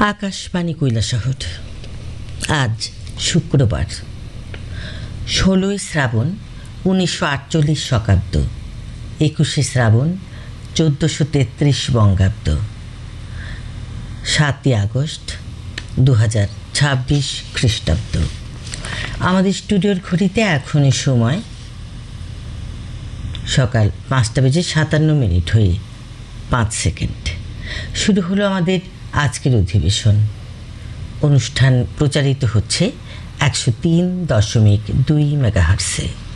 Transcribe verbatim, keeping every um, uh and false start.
আকাশবাণী কৈলাসহর। আজ শুক্রবার ষোলোই শ্রাবণ উনিশশো আটচল্লিশ শকাব্দ, একুশে শ্রাবণ চোদ্দোশো তেত্রিশ বঙ্গাব্দ, সাতই আগস্ট দু হাজার ছাব্বিশ খ্রিস্টাব্দ। আমাদের স্টুডিওর ঘড়িতে এখনই সময় সকাল পাঁচটা বেজে সাতান্ন মিনিট হয়ে পাঁচ সেকেন্ড। শুরু হলো আমাদের আজকের অধিবেশন। অনুষ্ঠান প্রচারিত হচ্ছে একশো তিন দশমিক দুই মেগাহার্টসে।